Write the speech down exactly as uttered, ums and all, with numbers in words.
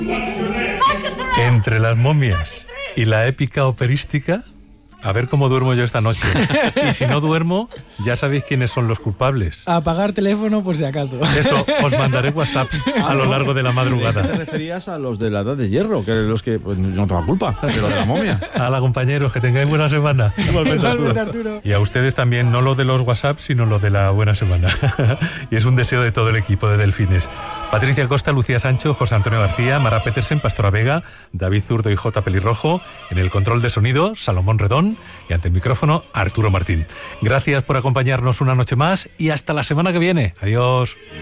Entre las momias y la épica operística, a ver cómo duermo yo esta noche. Y si no duermo, ya sabéis quiénes son los culpables. A apagar teléfono por si acaso. Eso, os mandaré WhatsApp a lo largo de la madrugada. Te referías a los de la edad de hierro, que los que pues, no tengo culpa de lo de la momia. Hala, compañeros, que tengáis buena semana. Igualmente, Arturo. Arturo. Y a ustedes también, no lo de los WhatsApp, sino lo de la buena semana. Y es un deseo de todo el equipo de Delfines. Patricia Costa, Lucía Sancho, José Antonio García, Mara Petersen, Pastora Vega, David Zurdo y J. Pelirrojo. En el control de sonido, Salomón Redón. Y ante el micrófono, Arturo Martín. Gracias por acompañarnos una noche más y hasta la semana que viene. Adiós.